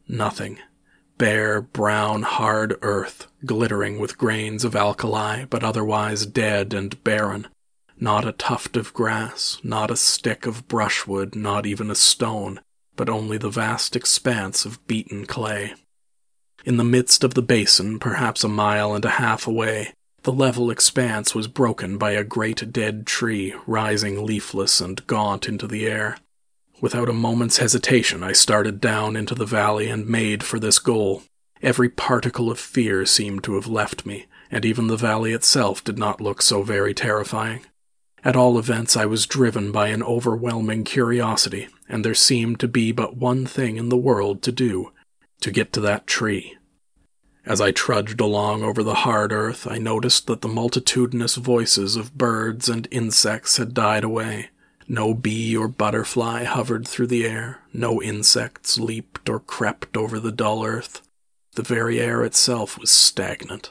Nothing. Bare, brown, hard earth, glittering with grains of alkali, but otherwise dead and barren. Not a tuft of grass, not a stick of brushwood, not even a stone, but only the vast expanse of beaten clay. In the midst of the basin, perhaps a mile and a half away, the level expanse was broken by a great dead tree, rising leafless and gaunt into the air. Without a moment's hesitation, I started down into the valley and made for this goal. Every particle of fear seemed to have left me, and even the valley itself did not look so very terrifying. At all events, I was driven by an overwhelming curiosity, and there seemed to be but one thing in the world to do: to get to that tree. As I trudged along over the hard earth, I noticed that the multitudinous voices of birds and insects had died away. No bee or butterfly hovered through the air, no insects leaped or crept over the dull earth. The very air itself was stagnant.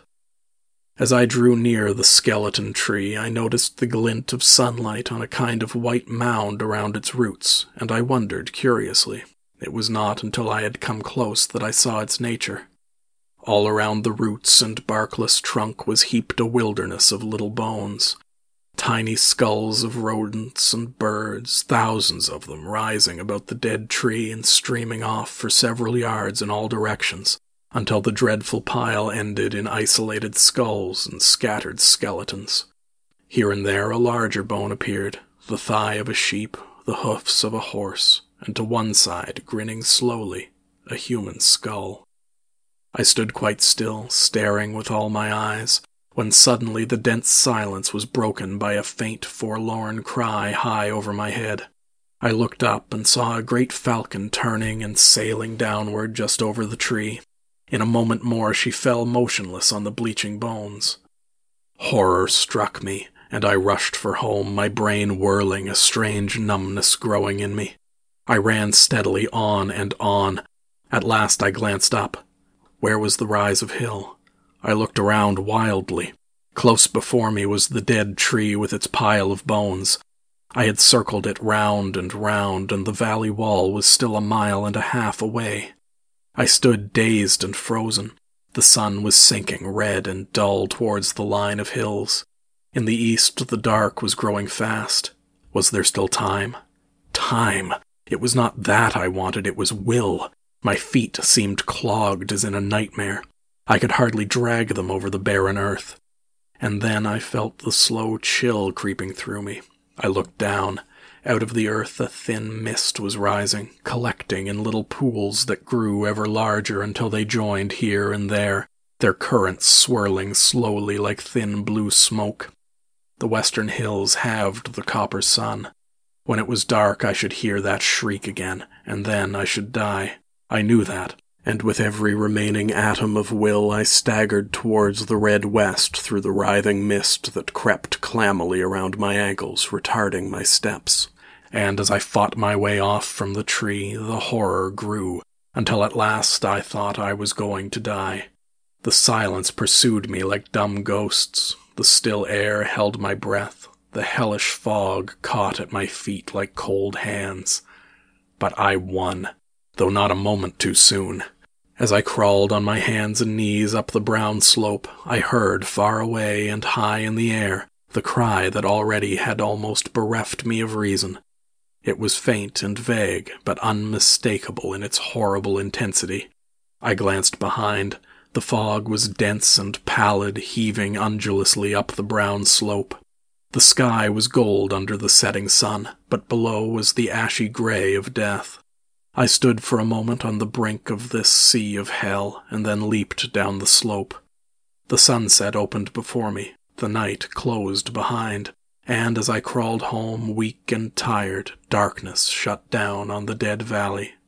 As I drew near the skeleton tree, I noticed the glint of sunlight on a kind of white mound around its roots, and I wondered curiously. It was not until I had come close that I saw its nature. All around the roots and barkless trunk was heaped a wilderness of little bones. Tiny skulls of rodents and birds, thousands of them rising about the dead tree and streaming off for several yards in all directions, until the dreadful pile ended in isolated skulls and scattered skeletons. Here and there a larger bone appeared, the thigh of a sheep, the hoofs of a horse, and to one side, grinning slowly, a human skull. I stood quite still, staring with all my eyes, when suddenly the dense silence was broken by a faint, forlorn cry high over my head. I looked up and saw a great falcon turning and sailing downward just over the tree. In a moment more she fell motionless on the bleaching bones. Horror struck me, and I rushed for home, my brain whirling, a strange numbness growing in me. I ran steadily on and on. At last I glanced up. Where was the rise of hill? I looked around wildly. Close before me was the dead tree with its pile of bones. I had circled it round, and the valley wall was still a mile and a half away. I stood dazed and frozen. The sun was sinking red and dull towards the line of hills. In the east the dark was growing fast. Was there still time? Time! It was not that I wanted, it was will. My feet seemed clogged as in a nightmare. I could hardly drag them over the barren earth. And then I felt the slow chill creeping through me. I looked down. Out of the earth a thin mist was rising, collecting in little pools that grew ever larger until they joined here and there, their currents swirling slowly like thin blue smoke. The western hills halved the copper sun. When it was dark I should hear that shriek again, and then I should die. I knew that. And with every remaining atom of will I staggered towards the red west through the writhing mist that crept clammily around my ankles, retarding my steps. And as I fought my way off from the tree, the horror grew, until at last I thought I was going to die. The silence pursued me like dumb ghosts. The still air held my breath. The hellish fog caught at my feet like cold hands. But I won, though not a moment too soon. As I crawled on my hands and knees up the brown slope, I heard, far away and high in the air, the cry that already had almost bereft me of reason. It was faint and vague, but unmistakable in its horrible intensity. I glanced behind. The fog was dense and pallid, heaving undulatingly up the brown slope. The sky was gold under the setting sun, but below was the ashy gray of death. I stood for a moment on the brink of this sea of hell, and then leaped down the slope. The sunset opened before me, the night closed behind, and as I crawled home, weak and tired, darkness shut down on the dead valley,